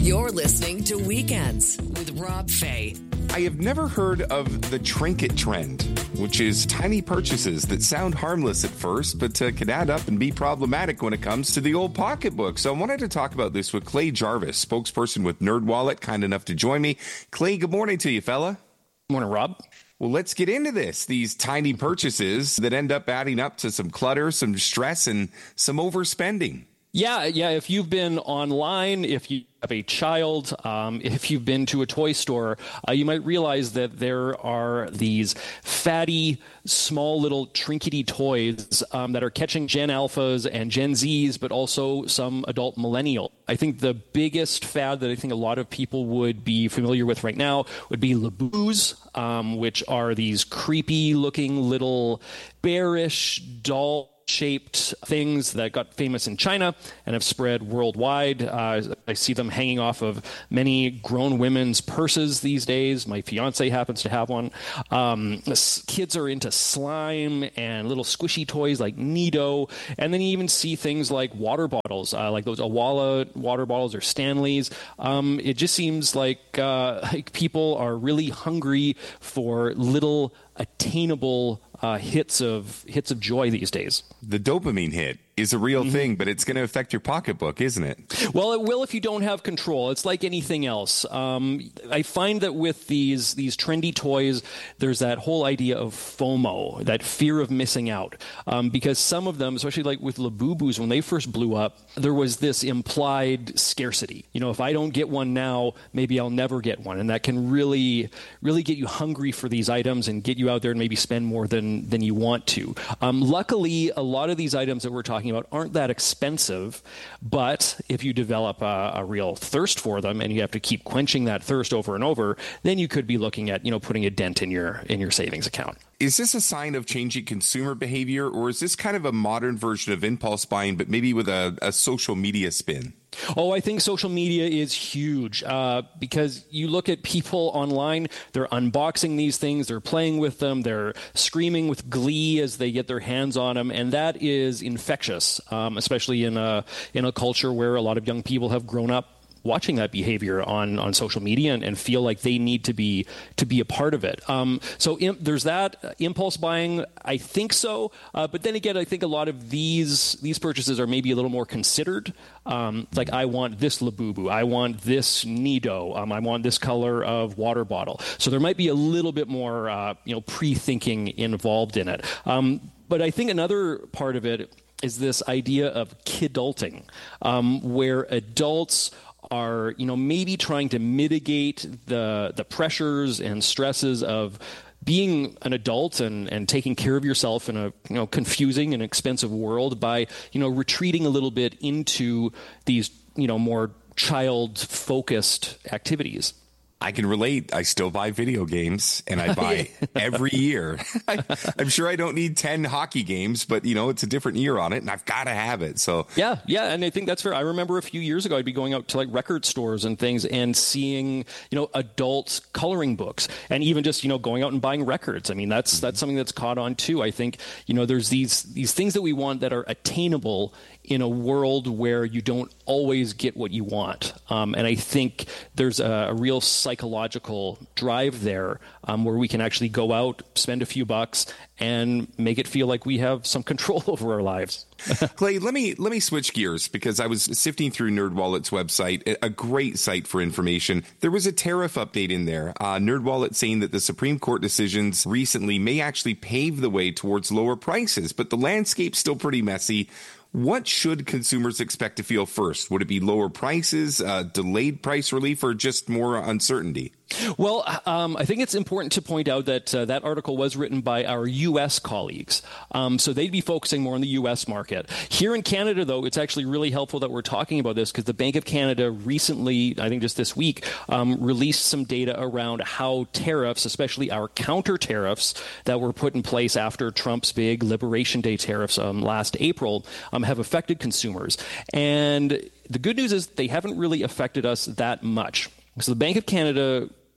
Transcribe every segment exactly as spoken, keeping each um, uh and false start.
You're listening to Weekends with Rob Fay. I have never heard of the trinket trend, which is tiny purchases that sound harmless at first, but uh, can add up and be problematic when it comes to the old pocketbook. So I wanted to talk about this with Clay Jarvis, spokesperson with NerdWallet, kind enough to join me. Clay, good morning to you, fella. Morning, Rob. Well, let's get into this. These tiny purchases that end up adding up to some clutter, some stress, and some overspending. Yeah, yeah. If you've been online, if you have a child, um, if you've been to a toy store, uh, you might realize that there are these fatty, small little trinkety toys um, that are catching Gen Alphas and Gen Zs, but also some adult millennial. I think the biggest fad that I think a lot of people would be familiar with right now would be Laboos, um, which are these creepy-looking little bearish doll shaped things that got famous in China and have spread worldwide. Uh, I see them hanging off of many grown women's purses these days. My fiance happens to have one. Um, kids are into slime and little squishy toys like Nido. And then you even see things like water bottles, uh, like those Awala water bottles or Stanleys. Um, it just seems like, uh, like people are really hungry for little attainable uh, hits of hits of joy these days. The dopamine hit is a real mm-hmm. thing, but it's going to affect your pocketbook, isn't it? Well, it will if you don't have control. It's like anything else. Um, I find that with these these trendy toys, there's that whole idea of FOMO, that fear of missing out. Um, because some of them, especially like with Labubu's, when they first blew up, there was this implied scarcity. You know, if I don't get one now, maybe I'll never get one. And that can really, really get you hungry for these items and get you out there and maybe spend more than, than you want to. Um, luckily, a lot of these items that we're talking about aren't that expensive, but if you develop a, a real thirst for them and you have to keep quenching that thirst over and over, then you could be looking at, you know, putting a dent in your in your savings account. Is this a sign of changing consumer behavior, or is this kind of a modern version of impulse buying, but maybe with a, a social media spin? Oh, I think social media is huge uh, because you look at people online, they're unboxing these things, they're playing with them, they're screaming with glee as they get their hands on them, and that is infectious, um, especially in a, in a culture where a lot of young people have grown up watching that behavior on, on social media and, and feel like they need to be to be a part of it. Um, so imp, there's that uh, impulse buying. I think so, uh, but then again, I think a lot of these these purchases are maybe a little more considered. Um, like I want this Labubu, I want this Nido, um, I want this color of water bottle. So there might be a little bit more uh, you know pre-thinking involved in it. Um, but I think another part of it is this idea of kidulting, um, where adults are, you know, maybe trying to mitigate the the pressures and stresses of being an adult and, and taking care of yourself in a, you know, confusing and expensive world by, you know, retreating a little bit into these, you know, more child-focused activities. I can relate. I still buy video games, and I buy every year. I, I'm sure I don't need ten hockey games, but, you know, it's a different year on it, and I've got to have it. So Yeah, yeah, and I think that's fair. I remember a few years ago, I'd be going out to, like, record stores and things and seeing, you know, adult coloring books and even just, you know, going out and buying records. I mean, that's that's something that's caught on, too. I think, you know, there's these these things that we want that are attainable in a world where you don't always get what you want. Um, and I think there's a, a real psychological drive there um, where we can actually go out, spend a few bucks, and make it feel like we have some control over our lives. Clay, let me let me switch gears because I was sifting through NerdWallet's website, a great site for information. There was a tariff update in there. Uh, NerdWallet saying that the Supreme Court decisions recently may actually pave the way towards lower prices, but the landscape's still pretty messy. What should consumers expect to feel first? Would it be lower prices, uh, delayed price relief, or just more uncertainty? Well, um, I think it's important to point out that uh, that article was written by our U S colleagues. Um, so they'd be focusing more on the U S market. Here in Canada, though, it's actually really helpful that we're talking about this because the Bank of Canada recently, I think just this week, um, released some data around how tariffs, especially our counter tariffs that were put in place after Trump's big Liberation Day tariffs um, last April, um, have affected consumers. And the good news is they haven't really affected us that much. So the Bank of Canada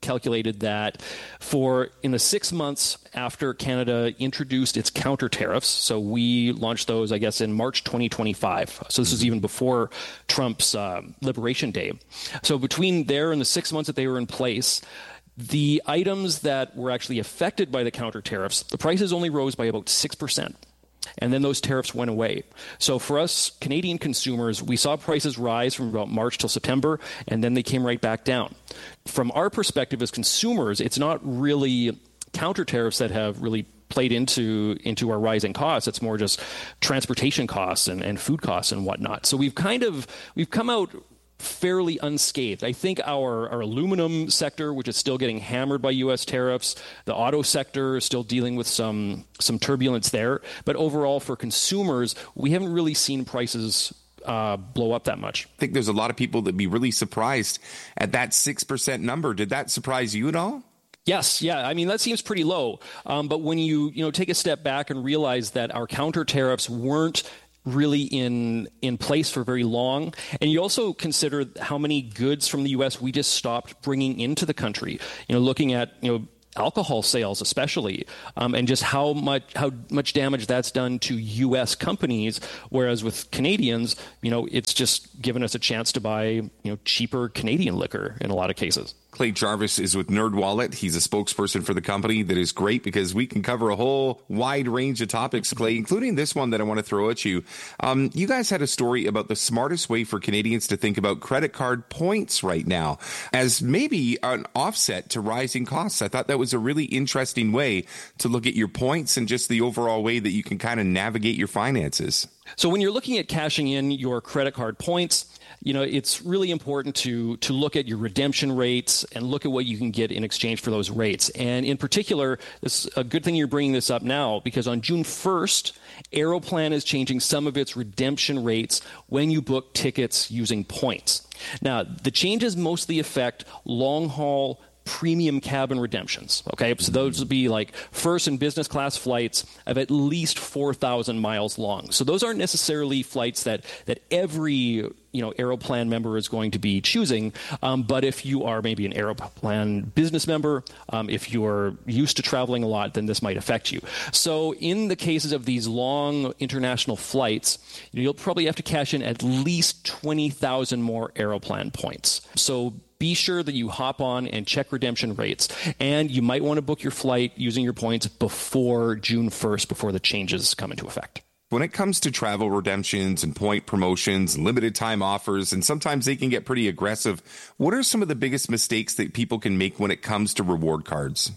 calculated that for in the six months after Canada introduced its counter tariffs, so we launched those, I guess, in March twenty twenty-five. So this is even before Trump's uh, Liberation Day. So between there and the six months that they were in place, the items that were actually affected by the counter tariffs, the prices only rose by about six percent. And then those tariffs went away. So for us Canadian consumers, we saw prices rise from about March till September, and then they came right back down. From our perspective as consumers, it's not really counter tariffs that have really played into into our rising costs. It's more just transportation costs and, and food costs and whatnot. So we've kind of we've come out fairly unscathed. I think our, our aluminum sector, which is still getting hammered by U S tariffs, the auto sector is still dealing with some some turbulence there. But overall, for consumers, we haven't really seen prices uh, blow up that much. I think there's a lot of people that'd be really surprised at that six percent number. Did that surprise you at all? Yes, yeah. I mean, that seems pretty low. Um, but when you you know take a step back and realize that our counter tariffs weren't really in in place for very long. And you also consider how many goods from the U S we just stopped bringing into the country. You know, looking at, you know, alcohol sales especially, um, and just how much how much damage that's done to U S companies, whereas with Canadians, you know, it's just given us a chance to buy, you know, cheaper Canadian liquor in a lot of cases. Clay Jarvis is with NerdWallet. He's a spokesperson for the company. That is great because we can cover a whole wide range of topics, Clay, including this one that I want to throw at you. Um, you guys had a story about the smartest way for Canadians to think about credit card points right now as maybe an offset to rising costs. I thought that was a really interesting way to look at your points and just the overall way that you can kind of navigate your finances. So when you're looking at cashing in your credit card points, you know, it's really important to to look at your redemption rates and look at what you can get in exchange for those rates. And in particular, it's a good thing you're bringing this up now, because on June first, Aeroplan is changing some of its redemption rates when you book tickets using points. Now, the changes mostly affect long-haul premium cabin redemptions. Okay, so those would be like first and business class flights of at least four thousand miles long. So those aren't necessarily flights that that every you know Aeroplan member is going to be choosing. Um, but if you are maybe an Aeroplan business member, um, if you're used to traveling a lot, then this might affect you. So in the cases of these long international flights, you'll probably have to cash in at least twenty thousand more Aeroplan points. So be sure that you hop on and check redemption rates. And you might want to book your flight using your points before June first, before the changes come into effect. When it comes to travel redemptions and point promotions, limited time offers, and sometimes they can get pretty aggressive, what are some of the biggest mistakes that people can make when it comes to reward cards?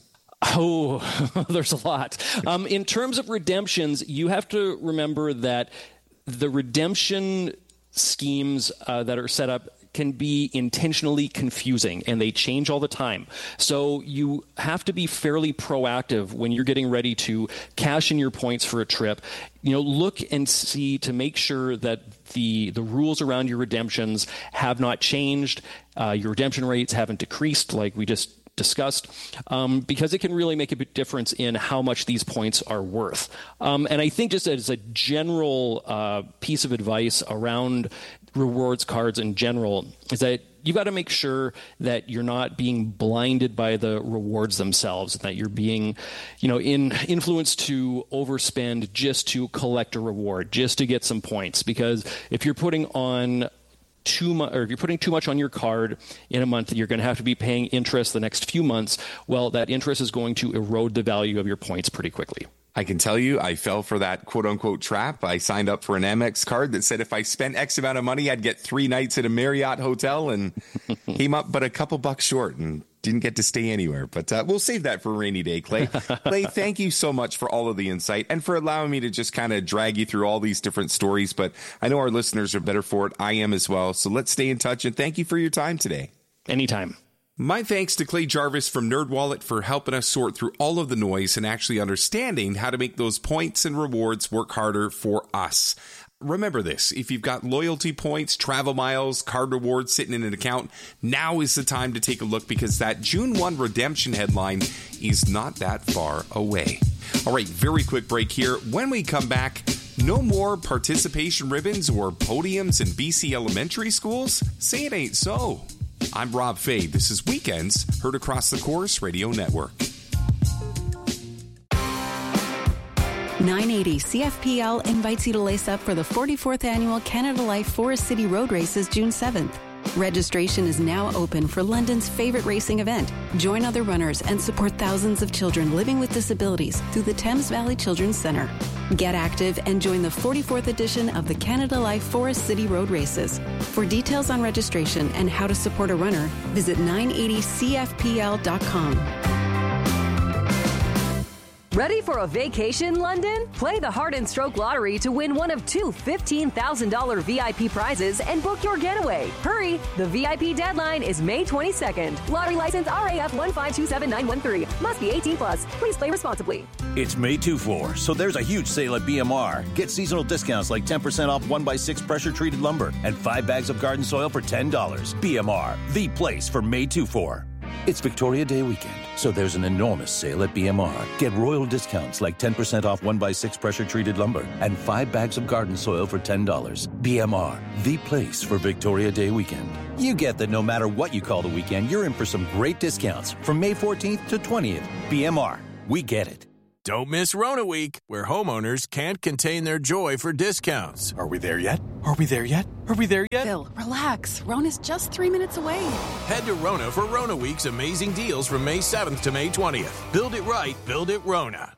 Oh, there's a lot. Um, in terms of redemptions, you have to remember that the redemption schemes uh, that are set up can be intentionally confusing, and they change all the time. So you have to be fairly proactive when you're getting ready to cash in your points for a trip. You know, look and see to make sure that the the rules around your redemptions have not changed. Uh, your redemption rates haven't decreased, like we just discussed, um, because it can really make a big difference in how much these points are worth. Um, and I think just as a general uh, piece of advice around rewards cards in general is that you got to make sure that you're not being blinded by the rewards themselves, that you're being, you know, in influenced to overspend just to collect a reward, just to get some points. Because if you're putting on too much, or if you're putting too much on your card in a month, you're going to have to be paying interest the next few months. Well, that interest is going to erode the value of your points pretty quickly. I can tell you, I fell for that quote-unquote trap. I signed up for an Amex card that said if I spent X amount of money, I'd get three nights at a Marriott hotel, and came up but a couple bucks short and didn't get to stay anywhere. But uh, we'll save that for a rainy day, Clay. Clay, thank you so much for all of the insight and for allowing me to just kind of drag you through all these different stories. But I know our listeners are better for it. I am as well. So let's stay in touch, and thank you for your time today. Anytime. My thanks to Clay Jarvis from NerdWallet for helping us sort through all of the noise and actually understanding how to make those points and rewards work harder for us. Remember this, if you've got loyalty points, travel miles, card rewards sitting in an account, now is the time to take a look, because that June first redemption headline is not that far away. All right, very quick break here. When we come back, no more participation ribbons or podiums in B C elementary schools? Say it ain't so. I'm Rob Fay. This is Weekends, heard across the Chorus Radio Network. nine eighty C F P L invites you to lace up for the forty-fourth Annual Canada Life Forest City Road Races June seventh. Registration is now open for London's favorite racing event. Join other runners and support thousands of children living with disabilities through the Thames Valley Children's Centre. Get active and join the forty-fourth edition of the Canada Life Forest City Road Races. For details on registration and how to support a runner, visit nine eighty C F P L dot com. Ready for a vacation, London? Play the Heart and Stroke Lottery to win one of two fifteen thousand dollars V I P prizes and book your getaway. Hurry! The V I P deadline is May twenty-second. Lottery license R A F one five two seven nine one three. Must be eighteen plus. Please play responsibly. It's May twenty-fourth, so there's a huge sale at B M R. Get seasonal discounts like ten percent off one by six pressure-treated lumber and five bags of garden soil for ten dollars. B M R, the place for May twenty-fourth. It's Victoria Day weekend, so there's an enormous sale at B M R. Get royal discounts like ten percent off one by six pressure-treated lumber and five bags of garden soil for ten dollars. B M R, the place for Victoria Day weekend. You get that no matter what you call the weekend, you're in for some great discounts from May fourteenth to twentieth. B M R, we get it. Don't miss Rona Week, where homeowners can't contain their joy for discounts. Are we there yet? Are we there yet? Are we there yet? Phil, relax. Rona's just three minutes away. Head to Rona for Rona Week's amazing deals from May seventh to May twentieth. Build it right, build it Rona.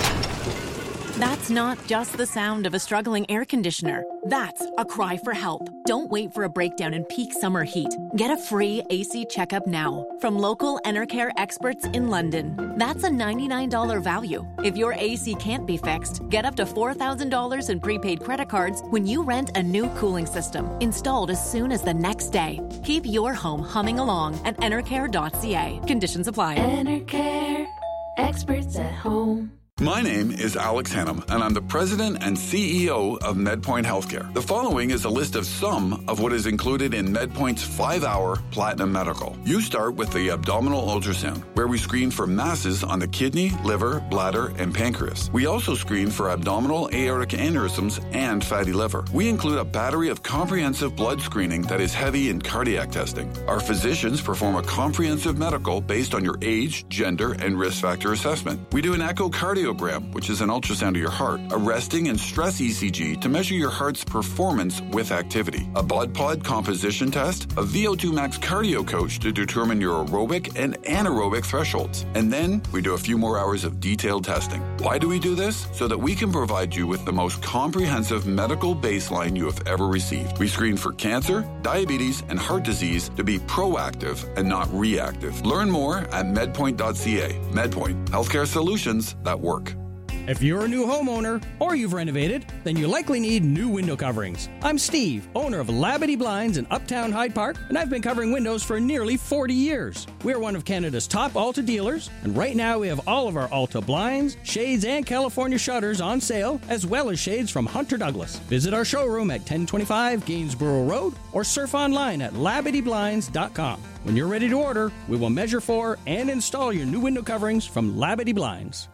That's not just the sound of a struggling air conditioner. That's a cry for help. Don't wait for a breakdown in peak summer heat. Get a free A C checkup now from local Enercare experts in London. That's a ninety-nine dollars value. If your A C can't be fixed, get up to four thousand dollars in prepaid credit cards when you rent a new cooling system, installed as soon as the next day. Keep your home humming along at enercare dot c a. Conditions apply. Enercare, experts at home. My name is Alex Hannum, and I'm the president and C E O of MedPoint Healthcare. The following is a list of some of what is included in MedPoint's five-hour Platinum Medical. You start with the abdominal ultrasound, where we screen for masses on the kidney, liver, bladder, and pancreas. We also screen for abdominal aortic aneurysms and fatty liver. We include a battery of comprehensive blood screening that is heavy in cardiac testing. Our physicians perform a comprehensive medical based on your age, gender, and risk factor assessment. We do an echocardiogram, which is an ultrasound of your heart, a resting and stress E C G to measure your heart's performance with activity, a BodPod composition test, a V O two max cardio coach to determine your aerobic and anaerobic thresholds. And then we do a few more hours of detailed testing. Why do we do this? So that we can provide you with the most comprehensive medical baseline you have ever received. We screen for cancer, diabetes, and heart disease to be proactive and not reactive. Learn more at medpoint dot c a. MedPoint, healthcare solutions that work. If you're a new homeowner or you've renovated, then you likely need new window coverings. I'm Steve, owner of Labadee Blinds in Uptown Hyde Park, and I've been covering windows for nearly forty years. We're one of Canada's top Alta dealers, and right now we have all of our Alta blinds, shades, and California shutters on sale, as well as shades from Hunter Douglas. Visit our showroom at ten twenty-five Gainsborough Road or surf online at labadee blinds dot com. When you're ready to order, we will measure for and install your new window coverings from Labadee Blinds.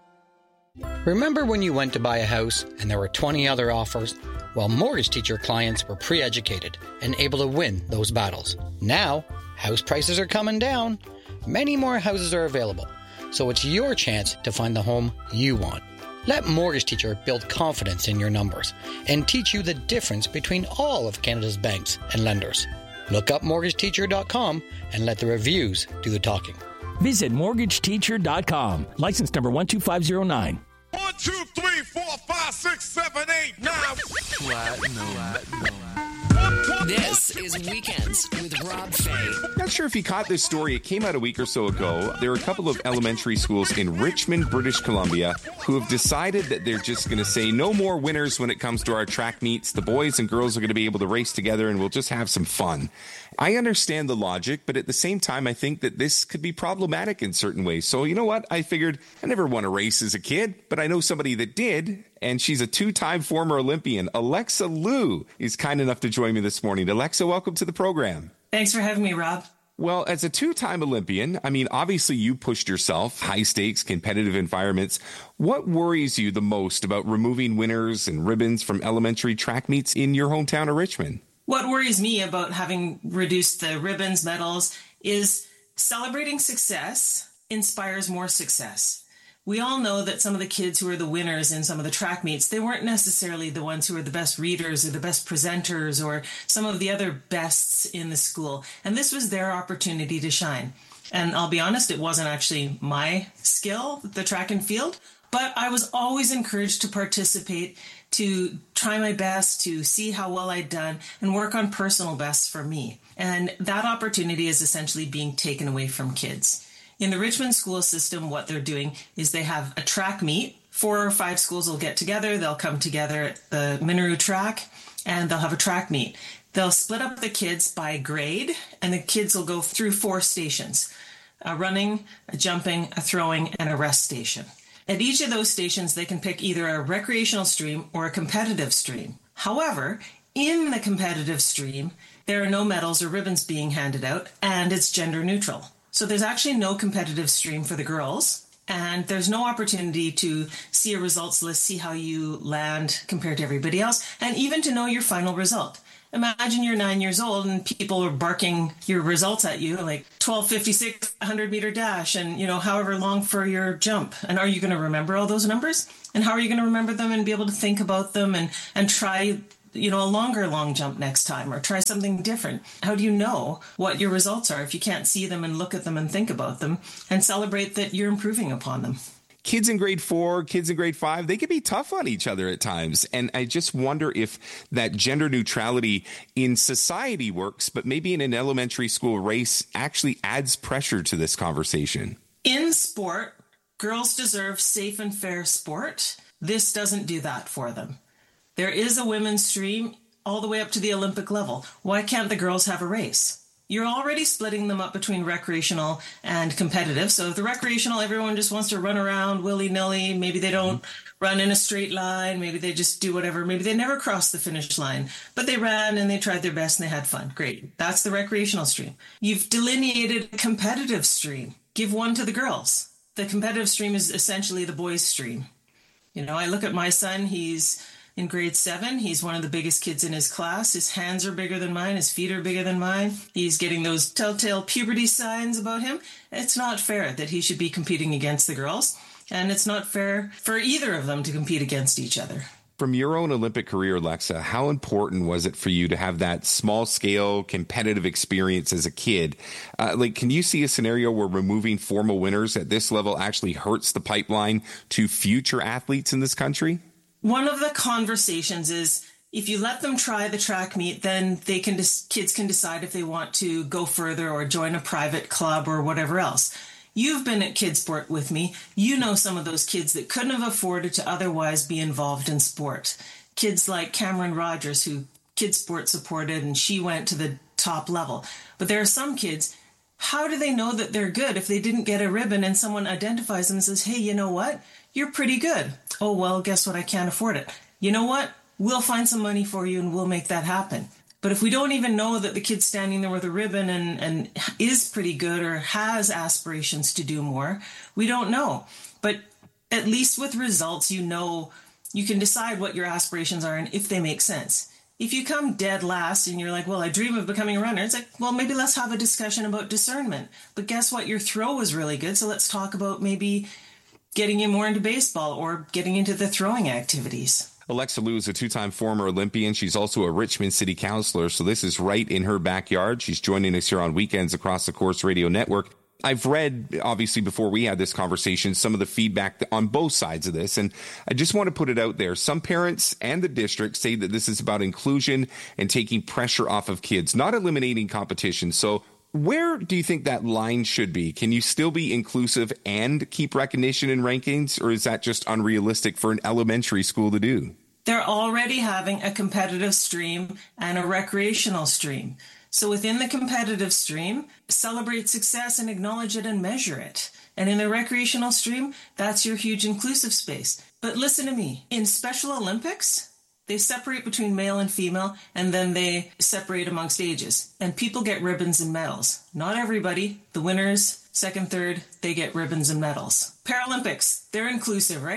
Remember when you went to buy a house and there were twenty other offers? Well, Mortgage Teacher clients were pre-educated and able to win those battles. Now, house prices are coming down. Many more houses are available, so it's your chance to find the home you want. Let Mortgage Teacher build confidence in your numbers and teach you the difference between all of Canada's banks and lenders. Look up mortgage teacher dot com and let the reviews do the talking. Visit mortgage teacher dot com. License number one two five zero nine. One, two, three, four, five, six, seven, eight, nine. Platinum. This is Weekends with Rob Fay. Not sure if you caught this story. It came out a week or so ago. There are a couple of elementary schools in Richmond, British Columbia, who have decided that they're just going to say no more winners when it comes to our track meets. The boys and girls are going to be able to race together and we'll just have some fun. I understand the logic, but at the same time, I think that this could be problematic in certain ways. So you know what? I figured I never won a race as a kid, but I know somebody that did, and she's a two-time former Olympian. Alexa Liu is kind enough to join me this morning. Alexa, welcome to the program. Thanks for having me, Rob. Well, as a two-time Olympian, I mean, obviously you pushed yourself, high-stakes, competitive environments. What worries you the most about removing winners and ribbons from elementary track meets in your hometown of Richmond? What worries me about having reduced the ribbons, medals, is celebrating success inspires more success. We all know that some of the kids who are the winners in some of the track meets, they weren't necessarily the ones who are the best readers or the best presenters or some of the other bests in the school. And this was their opportunity to shine. And I'll be honest, it wasn't actually my skill, the track and field, but I was always encouraged to participate, to try my best, to see how well I'd done, and work on personal bests for me. And that opportunity is essentially being taken away from kids. In the Richmond school system, what they're doing is they have a track meet. Four or five schools will get together. They'll come together at the Minaroo track, and they'll have a track meet. They'll split up the kids by grade, and the kids will go through four stations: a running, a jumping, a throwing, and a rest station. At each of those stations, they can pick either a recreational stream or a competitive stream. However, in the competitive stream, there are no medals or ribbons being handed out, and it's gender neutral. So there's actually no competitive stream for the girls, and there's no opportunity to see a results list, see how you land compared to everybody else, and even to know your final result. Imagine you're nine years old and people are barking your results at you, like twelve fifty-six, one hundred meter dash, and, you know, however long for your jump. And are you going to remember all those numbers? And how are you going to remember them and be able to think about them and, and try, you know, a longer long jump next time, or try something different? How do you know what your results are if you can't see them and look at them and think about them and celebrate that you're improving upon them? Kids in grade four, kids in grade five, they can be tough on each other at times. And I just wonder if that gender neutrality in society works, but maybe in an elementary school race actually adds pressure to this conversation. In sport, girls deserve safe and fair sport. This doesn't do that for them. There is a women's stream all the way up to the Olympic level. Why can't the girls have a race? You're already splitting them up between recreational and competitive. So if the recreational, everyone just wants to run around willy-nilly. Maybe they don't mm-hmm. run in a straight line. Maybe they just do whatever. Maybe they never cross the finish line, but they ran and they tried their best and they had fun. Great. That's the recreational stream. You've delineated a competitive stream. Give one to the girls. The competitive stream is essentially the boys' stream. You know, I look at my son. He's in grade seven. He's one of the biggest kids in his class. His hands are bigger than mine. His feet are bigger than mine. He's getting those telltale puberty signs about him. It's not fair that he should be competing against the girls. And it's not fair for either of them to compete against each other. From your own Olympic career, Alexa, how important was it for you to have that small scale competitive experience as a kid? Uh, like, can you see a scenario where removing formal winners at this level actually hurts the pipeline to future athletes in this country? One of the conversations is if you let them try the track meet, then they can kids can decide if they want to go further or join a private club or whatever else. You've been at Kids Sport with me. You know some of those kids that couldn't have afforded to otherwise be involved in sport. Kids like Cameron Rogers, who Kids Sport supported, and she went to the top level. But there are some kids, how do they know that they're good if they didn't get a ribbon and someone identifies them and says, hey, you know what? You're pretty good. Oh, well, guess what? I can't afford it. You know what? We'll find some money for you and we'll make that happen. But if we don't even know that the kid's standing there with a ribbon and, and is pretty good or has aspirations to do more, we don't know. But at least with results, you know, you can decide what your aspirations are and if they make sense. If you come dead last and you're like, well, I dream of becoming a runner, it's like, well, maybe let's have a discussion about discernment. But guess what? Your throw was really good. So let's talk about maybe getting you more into baseball or getting into the throwing activities. Alexa Liu is a two-time former Olympian. She's also a Richmond City Councillor, so this is right in her backyard. She's joining us here on Weekends across the Corus Radio Network. I've read, obviously, before we had this conversation, some of the feedback on both sides of this, and I just want to put it out there. Some parents and the district say that this is about inclusion and taking pressure off of kids, not eliminating competition. So where do you think that line should be? Can you still be inclusive and keep recognition in rankings, or is that just unrealistic for an elementary school to do? They're already having a competitive stream and a recreational stream. So within the competitive stream, celebrate success and acknowledge it and measure it. And in the recreational stream, that's your huge inclusive space. But listen to me, in Special Olympics, they separate between male and female, and then they separate amongst ages. And people get ribbons and medals. Not everybody. The winners, second, third, they get ribbons and medals. Paralympics, they're inclusive, right?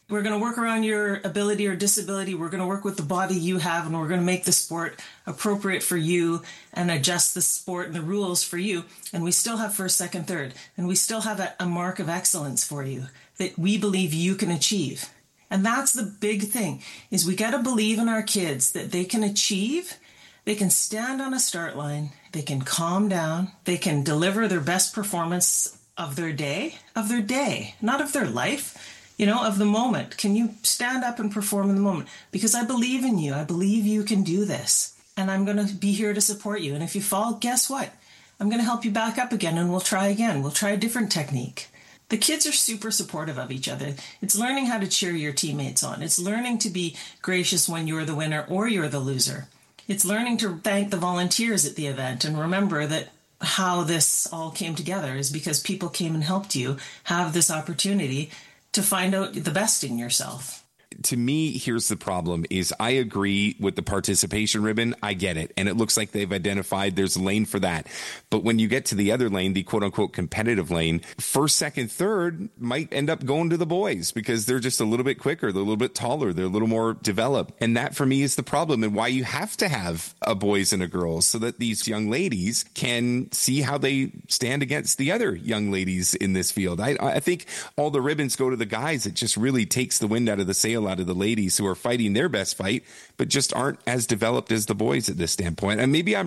We're going to work around your ability or disability. We're going to work with the body you have, and we're going to make the sport appropriate for you and adjust the sport and the rules for you. And we still have first, second, third. And we still have a, a mark of excellence for you that we believe you can achieve. And that's the big thing, is we got to believe in our kids that they can achieve. They can stand on a start line. They can calm down. They can deliver their best performance of their day, of their day, not of their life. You know, of the moment. Can you stand up and perform in the moment? Because I believe in you. I believe you can do this. And I'm going to be here to support you. And if you fall, guess what? I'm going to help you back up again, and we'll try again. We'll try a different technique. The kids are super supportive of each other. It's learning how to cheer your teammates on. It's learning to be gracious when you're the winner or you're the loser. It's learning to thank the volunteers at the event and remember that how this all came together is because people came and helped you have this opportunity to find out the best in yourself. To me, here's the problem is I agree with the participation ribbon. I get it. And it looks like they've identified there's a lane for that. But when you get to the other lane, the quote unquote competitive lane, first, second, third might end up going to the boys because they're just a little bit quicker. They're a little bit taller. They're a little more developed. And that for me is the problem and why you have to have a boys and a girls so that these young ladies can see how they stand against the other young ladies in this field. I, I think all the ribbons go to the guys. It just really takes the wind out of the sail out of the ladies who are fighting their best fight, but just aren't as developed as the boys at this standpoint. And maybe I'm